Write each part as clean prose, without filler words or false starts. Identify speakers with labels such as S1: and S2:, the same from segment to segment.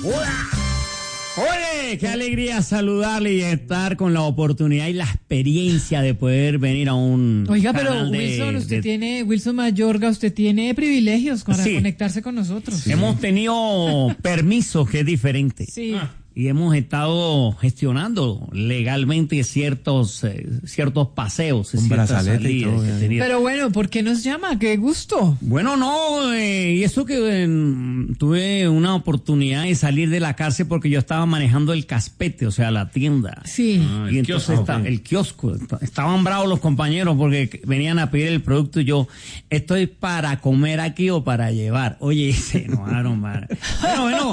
S1: ¡Ole! ¡Qué alegría saludarle y estar con la oportunidad y la experiencia de poder venir a un
S2: Oiga, pero
S1: canal
S2: Wilson Mayorga, usted tiene privilegios para
S1: Sí.
S2: conectarse con nosotros.
S1: Sí. Hemos tenido permisos, que es diferente.
S2: Sí.
S1: Y hemos estado gestionando legalmente ciertos paseos,
S3: Un
S1: ciertas
S3: brazalete y
S1: salidas
S3: todo,
S1: que tenía.
S2: Pero bueno, ¿por qué nos llama? ¡Qué gusto!
S1: Bueno, no, y eso que tuve una oportunidad de salir de la cárcel porque yo estaba manejando el caspete, o sea, la tienda.
S2: Sí.
S1: Y entonces el kiosco. Estaban bravos los compañeros porque venían a pedir el producto y yo, ¿estoy para comer aquí o para llevar? Oye, se enojaron, man. Bueno.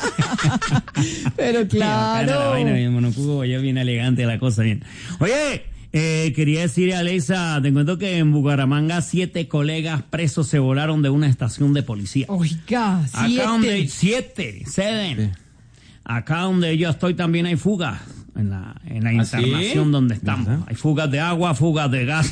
S2: Pero claro.
S1: La vaina, mi monocubo, ya bien elegante la cosa, bien. Oye, quería decir a Alexa, te cuento que en Bucaramanga 7 colegas presos se volaron de una estación de policía.
S2: Oiga,
S1: Acá donde 7. Acá donde yo estoy también hay fugas. En la internación donde estamos.
S3: ¿Verdad?
S1: Hay fugas de agua, fugas de gas.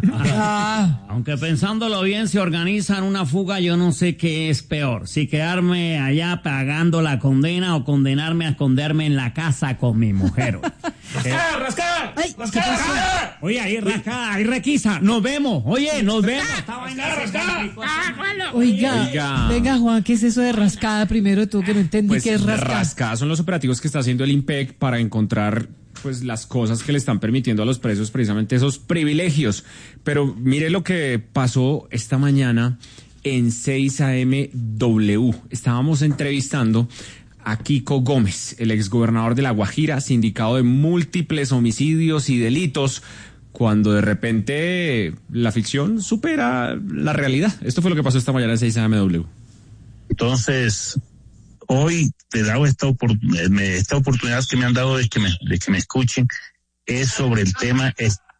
S1: Aunque pensándolo bien, se organizan una fuga, yo no sé qué es peor. Si quedarme allá pagando la condena o condenarme a esconderme en la casa con mi mujer. ¡Rascada!
S2: Ay, ¿qué pasó?
S1: Oye, ahí rascada, ahí requisa. Nos vemos. Oye, nos vemos. Esta vaina se complicó.
S2: Oiga, venga Juan, ¿qué es eso de rascada? Primero tú que no entendí
S3: Pues
S2: qué es rascada.
S3: rascada son los operativos que está haciendo el IMPEC para encontrar pues las cosas que le están permitiendo a los presos precisamente esos privilegios. Pero mire lo que pasó esta mañana en 6 AM W. Estábamos entrevistando a Kiko Gómez, el exgobernador de La Guajira, sindicado de múltiples homicidios y delitos, cuando de repente la ficción supera la realidad. Esto fue lo que pasó esta mañana en 6 AM W.
S4: Entonces, hoy te he esta oportunidad que me han dado de que me escuchen, es sobre el tema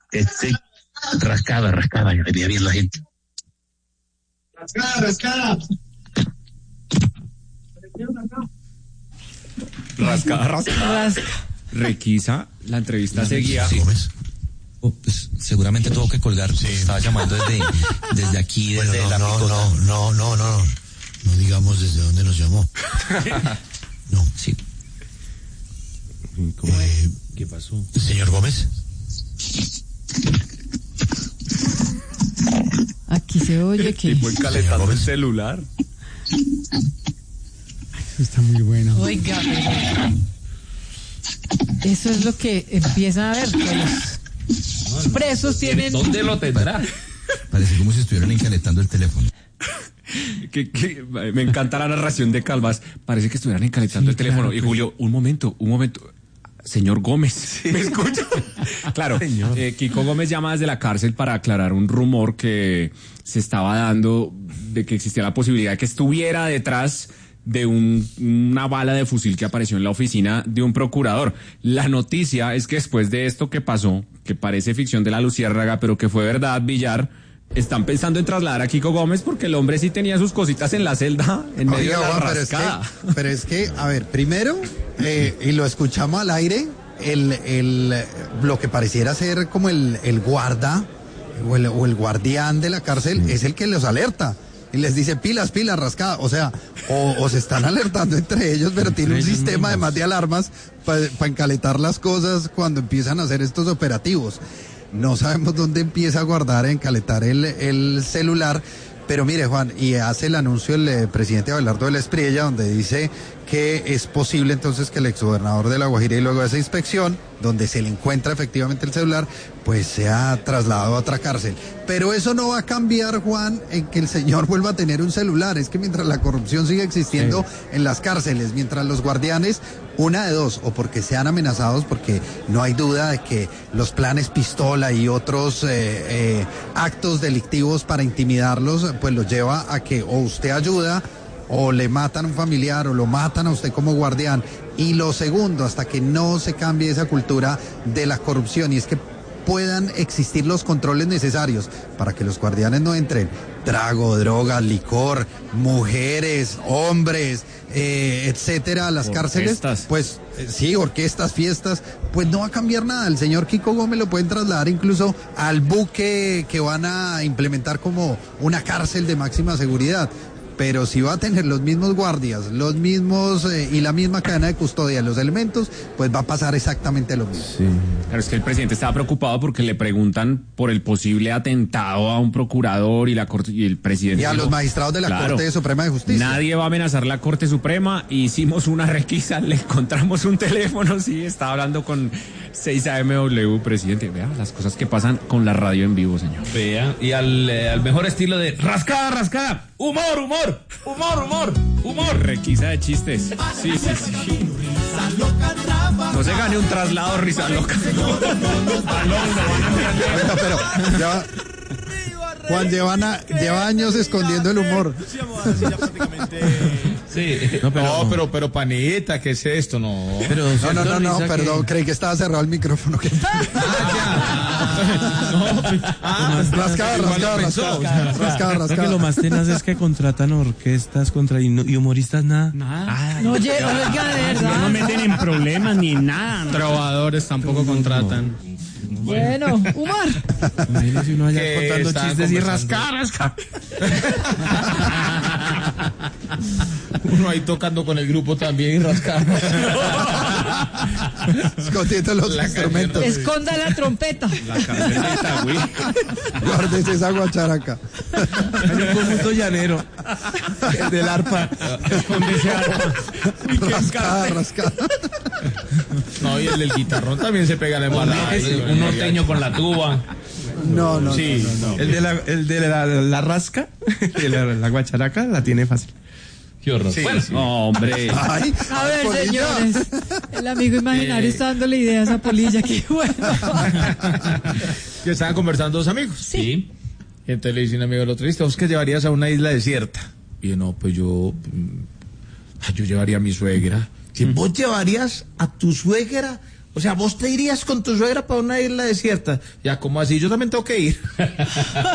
S4: rascada, que quería bien la gente. Rascada.
S3: Rascada. Requisa, la entrevista seguía.
S5: Sí. Pues, seguramente tuvo que colgar. Sí. Estaba llamando desde aquí, desde la picota. No digamos desde dónde nos llamó. No, sí.
S3: ¿Qué pasó?
S5: Señor Gómez.
S2: Aquí se oye que...
S3: Tipo encalentando el celular.
S1: Eso está muy bueno.
S2: Oiga, pero... Eso es lo que empieza a ver, que los presos tienen...
S3: ¿Dónde lo tendrá?
S5: Parece como si estuvieran encalentando el teléfono.
S3: Que me encanta la narración de Calvas. Parece que estuvieran encalentando el teléfono.
S1: Claro,
S3: y Julio, un momento. Señor Gómez, ¿me escucha? Claro, Kiko Gómez llama desde la cárcel para aclarar un rumor que se estaba dando de que existía la posibilidad de que estuviera detrás de una bala de fusil que apareció en la oficina de un procurador. La noticia es que después de esto que pasó, que parece ficción de la Luciérnaga, pero que fue verdad, Villar, están pensando en trasladar a Kiko Gómez porque el hombre sí tenía sus cositas en la celda en medio de la rascada.
S6: Pero es que, a ver, primero, y lo escuchamos al aire, lo que pareciera ser como el guarda o el guardián de la cárcel es el que los alerta. Y les dice pilas, rascada. O sea, o se están alertando entre ellos, pero tiene un sistema además de alarmas para encalentar las cosas cuando empiezan a hacer estos operativos. No sabemos dónde empieza a guardar, a encalentar el celular. Pero mire, Juan, y hace el anuncio el presidente Abelardo de la Espriella, donde dice que es posible entonces que el exgobernador de La Guajira, y luego de esa inspección, donde se le encuentra efectivamente el celular, pues sea trasladado a otra cárcel. Pero eso no va a cambiar, Juan, en que el señor vuelva a tener un celular. Es que mientras la corrupción sigue existiendo en las cárceles, mientras los guardianes, una de dos, o porque sean amenazados, porque no hay duda de que los planes pistola y otros actos delictivos para intimidarlos, pues los lleva a que o usted ayuda, o le matan a un familiar, o lo matan a usted como guardián. Y lo segundo, hasta que no se cambie esa cultura de la corrupción, y es que puedan existir los controles necesarios para que los guardianes no entren trago, drogas, licor, mujeres, hombres, etcétera, a las cárceles, pues sí, orquestas, fiestas, pues no va a cambiar nada. El señor Kiko Gómez lo pueden trasladar incluso al buque que van a implementar como una cárcel de máxima seguridad. pero si va a tener los mismos guardias, los mismos y la misma cadena de custodia, los elementos, pues va a pasar exactamente lo mismo.
S3: Sí. Pero es que el presidente estaba preocupado porque le preguntan por el posible atentado a un procurador y la corte y el presidente.
S6: Y a los magistrados de la Corte Suprema de Justicia.
S3: Nadie va a amenazar la Corte Suprema. Hicimos una requisa, le encontramos un teléfono, sí, estaba hablando con 6AMW, presidente. Vea las cosas que pasan con la radio en vivo, señor.
S7: Vea, y al mejor estilo de rascada, humor.
S3: Requisa de chistes. Sí. No se gane un traslado risa loca.
S6: Bueno, pero ya, Juan lleva años escondiendo el humor.
S7: Sí. Pero panita, ¿qué es esto? No.
S6: Pero, no, perdón, creí que estaba cerrado el micrófono. Rascada.
S8: Que lo más tenaz es que contratan orquestas y humoristas nada.
S2: No llega, de verdad.
S1: No meten en problemas ni nada.
S7: Trovadores tampoco contratan.
S2: Bueno, humor.
S8: Imagínese uno allá contando chistes y
S7: rascar. Uno ahí tocando con el grupo también y rascando.
S6: Escondiendo los instrumentos.
S2: Esconda la trompeta.
S3: La carceleta, güey.
S6: Guárdese esa guacharaca.
S8: Hay un conjunto llanero. El del arpa.
S1: Escóndese arpa.
S6: Rascada.
S7: No, y el del guitarrón también se pega la embarrada. Un norteño con la tuba.
S6: No.
S7: Sí,
S6: No.
S8: El de la rasca, la guacharaca, la tiene fácil.
S7: Qué horror.
S6: Sí,
S7: Bueno,
S6: sí.
S3: No, hombre.
S6: Ay,
S2: A ver,
S6: Polilla.
S2: señores, el amigo imaginario está dándole ideas a Polilla, qué bueno.
S7: que estaban conversando dos amigos.
S2: Sí.
S7: Y entonces le dice un amigo al otro, ¿vos qué llevarías a una isla desierta? Y yo, no, pues yo llevaría a mi suegra. Si vos llevarías a tu suegra, o sea, vos te irías con tu suegra para una isla desierta. Ya, ¿cómo así? Yo también tengo que ir.